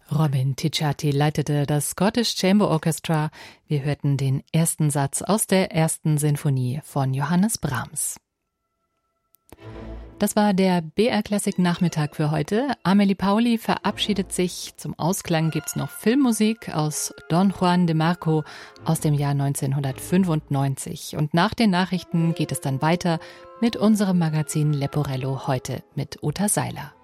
Robin Ticciati leitete das Scottish Chamber Orchestra. Wir hörten den ersten Satz aus der ersten Sinfonie von Johannes Brahms. Das war der BR Classic Nachmittag für heute. Amelie Pauli verabschiedet sich. Zum Ausklang gibt's noch Filmmusik aus Don Juan de Marco aus dem Jahr 1995. Und nach den Nachrichten geht es dann weiter mit unserem Magazin Leporello heute mit Uta Seiler.